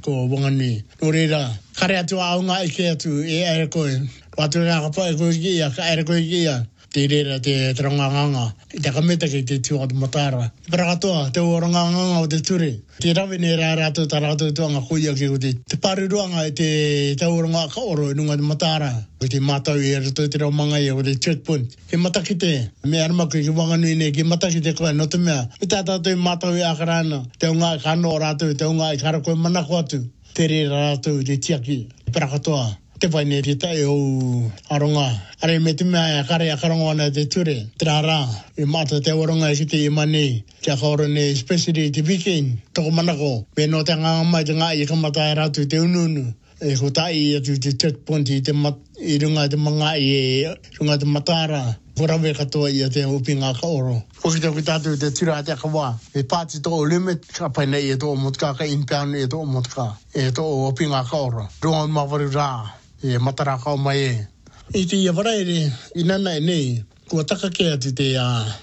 ko wangani. Nurira, kare atu aunga ike atu e aere koe. Watu ngā kapa e koe kia, ka aere koe kia. Te reira te ranganganga. I te kameta ki te tua atu matara. Parakatoa, te o ranganganga o te ture. Te rawe ne rā rātou ta rātou tuanga kuia ki o te paruruanga e te tauranga ka oro e nunga te matara. O te mātau e rato te rau mangai o te checkpoint. Ke mataki te, me aramaku ki wanganui ne, ke mataki te koe, no te mea. I tā tātou mātau e akarana. Te unga e kano o rātou, te unga e kara koe manako atu. Te reira rātou te tiaki. Parakatoa. Te pai ne te tae o aronga. Are me te mea kare a karonga ana te ture. Te rā, e mata te waronga e kite i mani. Te akaoro ne, especially te weekend. Toko manako. Me no te ngangamai te ngā i kamata e rātu te ununu. E ko tai atu te checkpoint i runga te mga i runga te matara. Korawe katoa i a te upi ngā kaoro. Okita ki tātou te tira te akawa. E pāti tō limit, ka pai nei e tō motuka, ka inbound e tō motuka. E tō upi ngā kaoro. Runga mawaru rā. E matara kau mai e. I te ia waraere, i nana e nei, kua taka ke atu te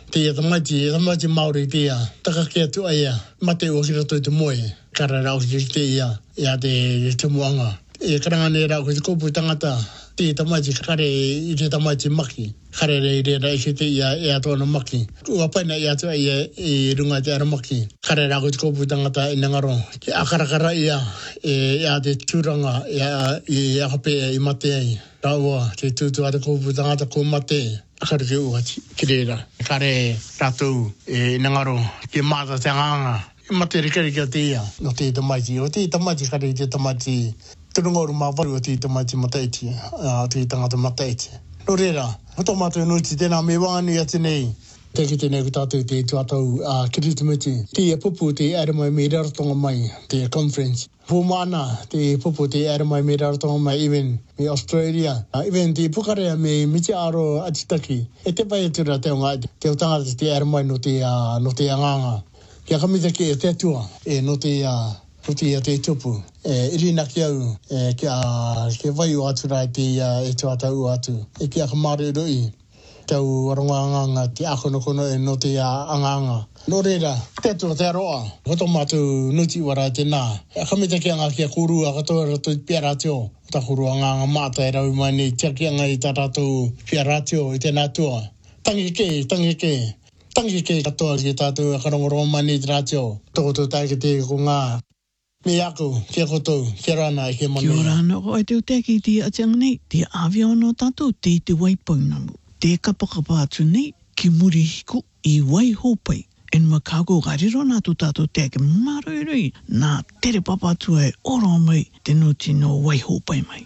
tamaiti Māori te ia, taka ke atu aia, mate o ki rato te moe, kara rau ki te ia te tumuanga. E karanga ne rau ki te kōpū tangata, te tamaiti kare i te tamaiti maki, kare rei reira i ki te ia e atoana maki. Ua paina i atu aia i runga te aramaki, kare rau ki te kōpū tangata i Ngaro. Ke akarakara ia, e te tūranga, i akape i mate ai. Raua, te tūtu ata kōpū tangata ko mate, akare ke ua ki reira. Kare rātou i Ngaro, ke māta te nganga. I mate rikari kia te ia, no te tamaiti. O te tamaiti kare te tamaiti, turungoru mawaru o te tamaiti mataiti, te tangata mataiti. No reira, hoto mātou nuiti tēnā me wangani ati nei. Te ki tēnei ku tātou te tuatau kiritimiti. Te pupu te aramai me rarotonga mai, te conference. Pumana, te pupu te aramai me rarotonga mai, even me Australia. Even te pukarea me miti aro atitaki. E te pai atura te unga, te utangata te aramai no te anganga. Kia kamita ki e te atua, no te te tupu. Irina ki au, kia vai o atura e tuatau atu. E kia kamare rui. Tau aronganganga te akonokono e no te anganga. No reira, te atua te aroa, hoto mātou nuti wara te nā. E kamita ki anga kia kurua katoa rato i pia rātio. Ta kurua nganga māta e rau mai nei, tia ki anga i tā rātou pia rātio i te nātua. Tangi ke katoa ki tātou e karongoro mai nei te rātio. Toko tō tai ki te ko ngā. Me aku, kia kotou, kia rana e ke manu. Kia rana, o e te uteki te atianga nei, te awia ono tātou te waipaungamu. Te kapakapa atu nei, ki muri hiku I wai hopai. En makako gariro nā tu tātou te ake marurui, nā tere papa atu e ora mai, te nuti no wai hopai mai.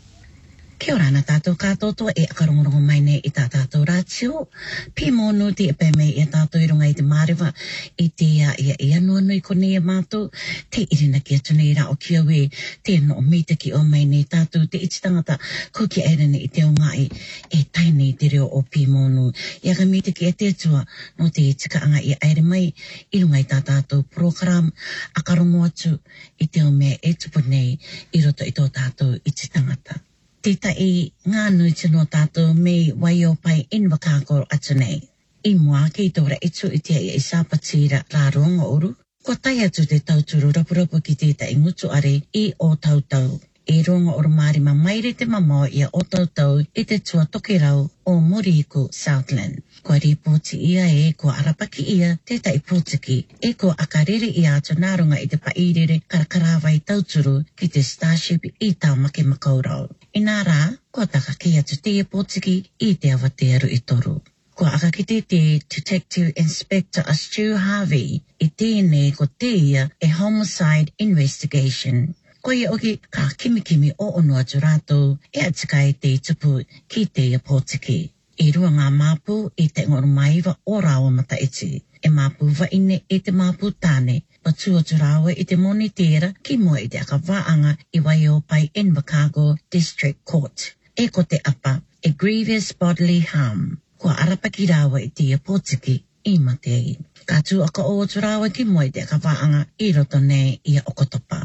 Kia ora na tātou kātotoa e akarongorongo mai nei I tā tātou rātio. Pi mōnu te epe mei e tātou I runga I te mārewa I te ia anua nui konei a mātou. Te irina ki atu nei rā o kia we te no o meita ki o mai nei tātou te iti tangata ko ki airene I te o ngai e tai nei te reo o pi mōnu. Ia ka meita ki e te atua no te tika anga I aere mai I runga I tā tātou program akarongo atu I te o mea e tupu nei I roto I tō tātou iti tangata. Te tai ngā nui tino tātou mei wai o pai inwakako atu nei. I mua ki tōra etu I te I sāpatira rā ronga oru. Ko tai atu te tauturu rapurapu ki te tai ngutu are I o tautau. I ronga oru mārima maire te mamao ia o tautau I te tua toke rau o Murihiku Southland. Ko ripoti ia e ko arapaki ia te tai pōtiki e ko akarere I atu nārunga I te pairere karakarawai tauturu ki te Starship I Taumake Makaurau. I nā rā, ko taka ki atu te pōtiki I te awatearu I toru. Ko akakite te Detective Inspector Stu Harvey I tēnei ko te ia e homicide investigation. Ko ia oki ka kimikimi o ono atu rātou e atikai te tupu ki te ia pōtiki. I rua ngā māpū I te ngoru maiwa o rawa mata iti. E māpū waine e te māpū tāne. Patu atu rawa I te monitera ki mua I te akawaanga I Waiopai Invercargill District Court. E ko te apa, a grievous bodily harm. Kua arapaki rawa I te pōtiki I matei. Ka tū aka o atu rawa ki mua I te akawaanga I roto nei ia okotopa.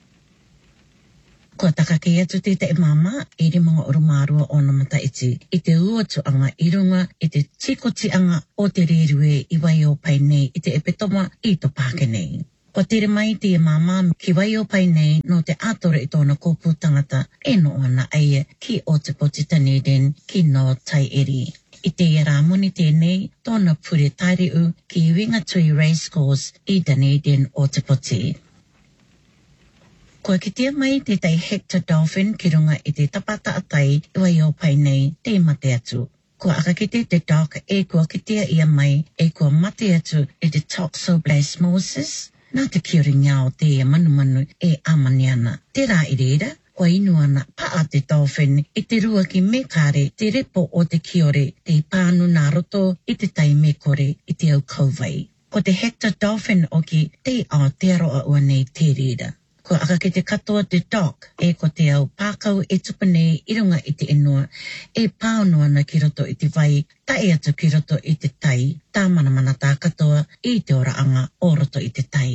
Ko taka ke atu te te mama I re mga orumārua o na mata iti. I te uatuanga I runga I te tikotianga o te rerue I Waiopai nei I te epetoma I to pāke nei. Ko tere mai te mama ki wai o pai nei no te atore i tōna kōpū tangata e no ana aia ki o te poti Dunedin ki no tai eri. I te rā muni tēnei tōna pure taireu ki Winga Tui Racecourse i Dunedin o te poti. Ko ki tia mai te tai Hector Dolphin ki runga i te tapata atai i wai o pai nei te mate atu. Ko akakite te doc e kua kitea ia mai e kua mate atu i te toxoplasmosis. Nā te kiori ngāo te manu e amaniana. Te rā i reira, o inuana paa te dolphin i te rua ki me kāre te repo o te kiore te pānu nā roto i te tai me kore i te au kauwai. Ko te Hector Dolphin o ki te Aotearoa ua nei te reira. Ko aka ki te katoa te doc e ko te au pākau e tupanei i runga i te inua e pāunuana ki roto i te vai tae atu ki roto i te tai tā mana tā katoa i te oraanga o roto i te tai.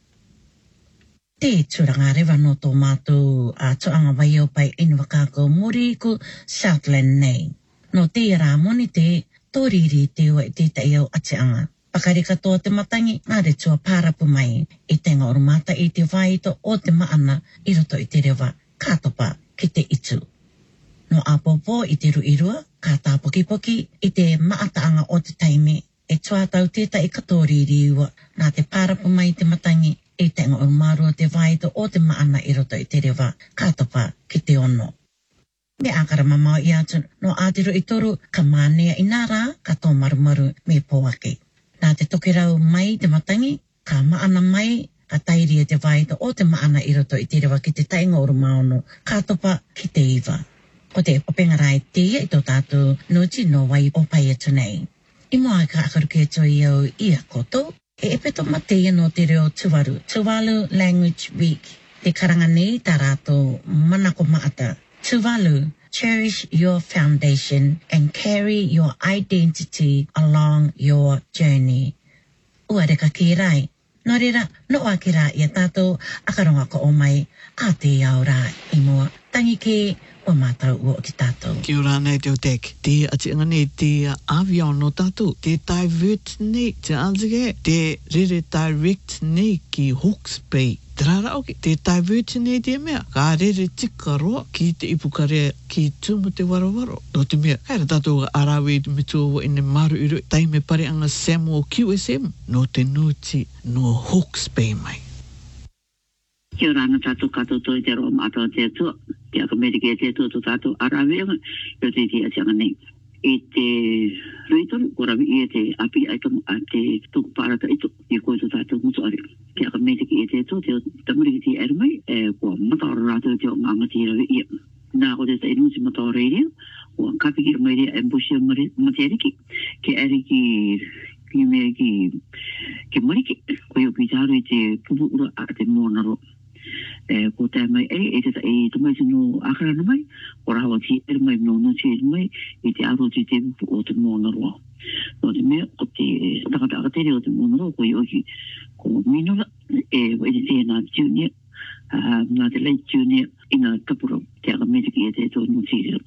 Te turanga rewa no tō mātou a tuanga vai o pai inua kākou mori ku Southland nei. No te rā moni te tōriri te ua i te tai au atianga. Pakari katoa te matangi, ngā re tua pārapu mai, i tenga orumata i te waito o te maana i roto i te rewa, kātopa ki te itu. No apopo i te ruirua, kā tā poki i te maataanga o te taime, e tua tau tēta i katori riua, nā te pārapu mai te matangi, i tenga orumaro te waito o te maana i roto i te rewa, kātopa ki te ono. Me akara mamau i atu, no ātiro i toru, ka mānea i nā rā, ka tō marumaru me pōake. Nā te tokirau mai te matangi, ka maana mai, ka tairia te waita o te maana i roto i te rewa ki te tainga o rumaono, ka topa ki te iwa. Ko te openga rai tia i tō tātou nuti no wai o pai atu nei. I mua ka akaruke atu i au ia koto, e epeto matea no te reo Tuvalu Language Week, te karanga nei tā rātou manako maata. Tuvalu, cherish your foundation and carry your identity along your journey. Ua reka ki rai. No reira, no a ki rā i a tātou, akaronga ko o mai, a te iau rā i mua. Tangi ke, o mātau ua o ki tātou. Kia ora nei te o tek. Te atianga nei te awio no tātou. Te divert nei te anzige. Te rere direct nei ki Hawke's Bay. Te rara oki, te divert nei te mea. Ka rere tika roa ki te ipukare ki tumu te warawaro. No te mea, kaira tātou arawe te mitua ine maru iru. Tai me pare anga Samuel QSM. No te nuti no Hawke's Bay mai. Kia ora ana tātou kato toi te roa mātua te atua. Te akamerike te atua tō tātou araweanga. Io te atianga nei. I te ruitoru, ko rawi i te api aikamu a te tuku pārata ito. I koe tō tātou mutu are. Te akamerike i te atua, te tamariki te erumai, ko mataora rātou te o nganga te rawi i. Nā ko te inusi mataora i rea, ko kapiki mai rea embushia materiki. Ke eriki ki mea ki mariki. Ko i o pitaru i te pupu ura a te mōnaro. Ko te mai e te mai no akarana mai, o rawa ti mai no te mai, i te aro te te o te mōnaro. No te mea, ko te takata akatere o te mōnaro, ko i oki, ko minora, e te tēnā junior, nā te late junior, ina kapuro, te akameriki e te tō no te.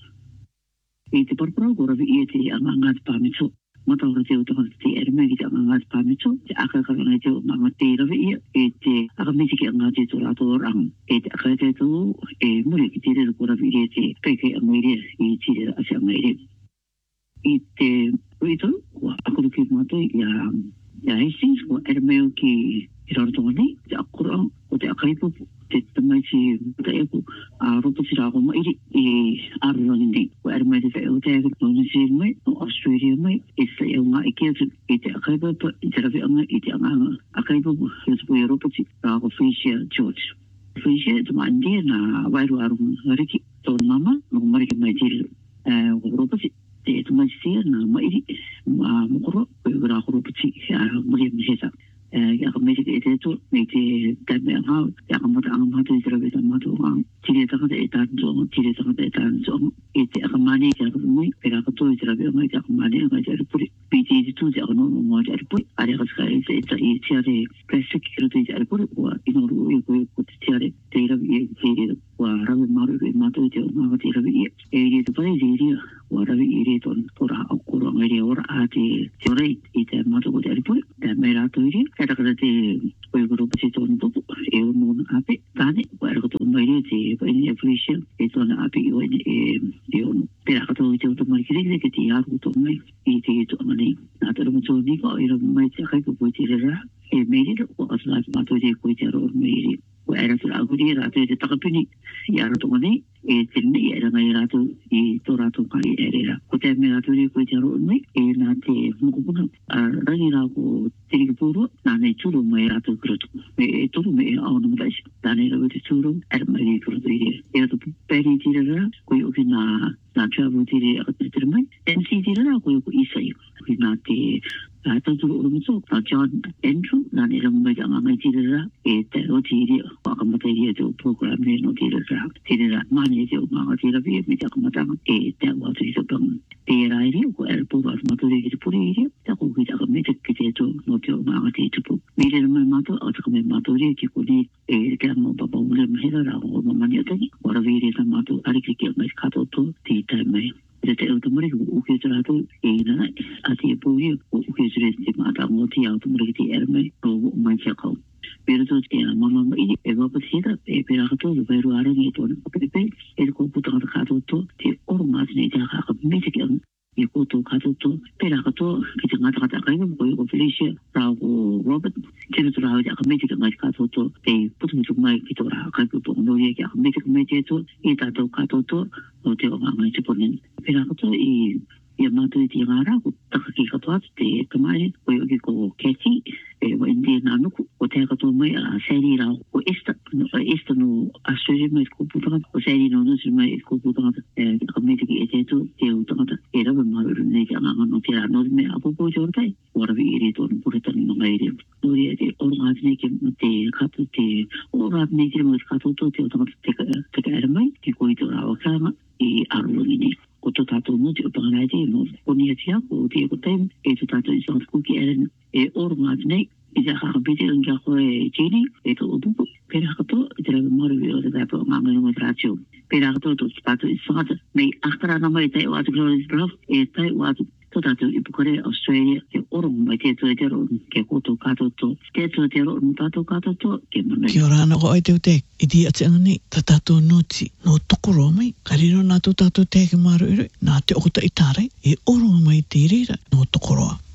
I te parparo, ko rawi i te anganga te pāmito. Mataura te o te ermei ki te anganga te pāmito, te akakaranga te o nganga te rawi ia, e te akamitiki anga te tō rātou rang, e te akate tō, e muri ki te rero ko rawi i te keike anga i rea, i te rero ase anga i rea. I te ruito, ko akuru ki mātou ia Hastings, ko ermei o ki raratonga nei, te akura, ko te akaipupu, te tamai si muta eku, a roto si rāko mairi, i arurani nei, ko ermei te whae o te eka, no New mai, no Australia mai, e sa eo ngā ike atu, i te akaipupu, i te rawi anga, i te anganga, akaipupu, i te pui Europati, rāko Felicia George. Felicia, te maandia na wairu arunga riki, tōna mama, no marike mai tiri, ko Europati, te tamai si na mairi, mokoro, ko i rāko Europati, Maria Miheta. Ia ka merika e te tō, me te taime a ngāu, ia ka mata angamata i te rawe ta mata o ngāu. Tire takata e tāna tōnga, tire takata e tāna tōnga. E te akamane te akamui, e rāka tō i te rawe o ngai te akamane a ngai te aripuri. Piti i te tū te akanono ngā te aripuri. Are ka e te i te are plastic ki roto i te aripuri, ua inoru i ko te te are te rawe i te re, ua rawe maru i mātou i te o ngā te rawe i. E re te pare te rea, ua rawe i re tōna, ora au koro ngai rea ora a te orei i te mātou ko te aripuri. Te mea rātou i rea. Kata te koe koro pati tō mai te e appreciate e tona api o e ono. Pera kato i te utamari kirikire ke te aru to mai i te to mani. Nā tera mato nika i ra mai te kai ko te rera e meiri o asla mato te ko te ro meiri. Ko era tu aguri ra te takapini i ara to mani e te ni era ngai ra tu i to ra to kai era. Ko te me ra tu ko te ro mai e na te mokupuna a rangi ra ko te ki puro na nei turu mai ra tu krutu. Me turu me au no mai. Da nei ra te turu era mai krutu i e to peri ti ra ko i o ki na travel tiri te mai. MC tiri ra ko i isai. Ko na te tanturu o muso na John Andrew na ne ra mai nga mai tiri ra e te o tiri o ka mate ri te program ne no tiri ra mani te o nga tiri vi me ka mata e te o tiri so pang e ra ri ko er po vas mato ri ki puri ri ta ko ki ta me te ki te to no te o nga te tu me le mai mato o ta me mato ri ki ko ni e ka mo pa pa ule me ra o mo mani te o ra vi ri ta mato ari ki ki mai ka to ti ta mai te automori o ke tra to e na ati puri o ke jre te mata mo ti automori ti erme o mai ka ko pero to ke mama mai e va pa sita e pera to do pero ara ni to pe e ko puta ka to te or mas ne ta ka me te ke e ko to ka to pera to ki te ngata ka ka ko ko felicia ra o robert ke to ra ja ka me te ka to e puta mo mai ki to ra ka ko no ye ka me te to e ta to ka to o te o mai te ponen pera to i mato ti ngara ko ta ki ka to te kamai ko yo ki ko keti e wendi na no ko te ka to mai a seri ra ko esta no Australia mai ko puta ko seri no mai ko puta e ka me ki e to te o ta e ra ma ro ne ka ma no te ra no me a po jo tai ora vi ri to no pure tan no mai ri no ri te o ma ne ke te ka to te o ra ne ki mo ka to te o ta te ka era mai ki ko i to ra o ka ma i aru ni ko to tato no te upanga te no ko ni atia ko te ko tem e to tato i sa ko ki eren e or ma nei i ja ha bete un ja ko e jeni e to ubu pera to te ra mo ri o te tato ma me no tracho pera to tato i sa me akara na mai te wa to grove e te wa to tato i pukore Australia ke oro mai te to ro ke ko to ka to ke to te ro no tato ka to ke mo Kia ora ana ko ai te te i di ate angani ta tato nuti no tokoro mai kariro na to tato te ke maru ere na te ota i tare e oro mai te rira no tokoroa